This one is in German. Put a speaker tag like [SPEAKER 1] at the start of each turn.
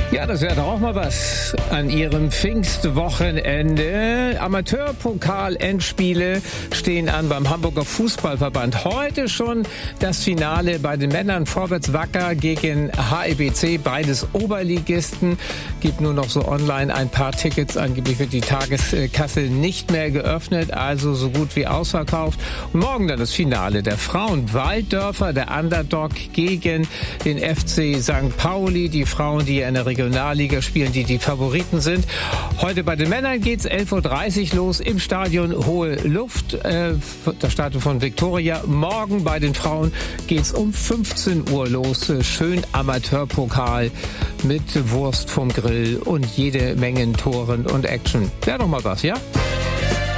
[SPEAKER 1] Ja, das wäre doch auch mal was an Ihrem Pfingstwochenende. Amateurpokal-Endspiele stehen an beim Hamburger Fußballverband. Heute schon das Finale bei den Männern. Vorwärts Wacker gegen HEBC, beides Oberligisten. Gibt nur noch so online ein paar Tickets. Angeblich wird die Tageskasse nicht mehr geöffnet, also so gut wie ausverkauft. Und morgen dann das Finale der Frauen. Walddörfer, der Underdog gegen den FC St. Pauli. Die Frauen, die ja in der Regionalliga spielen, die Favoriten sind. Heute bei den Männern geht's 11:30 Uhr los im Stadion Hohe Luft, das Stadion von Viktoria. Morgen bei den Frauen geht's um 15 Uhr los. Schön Amateurpokal mit Wurst vom Grill und jede Menge Toren und Action. Wäre doch mal was, ja?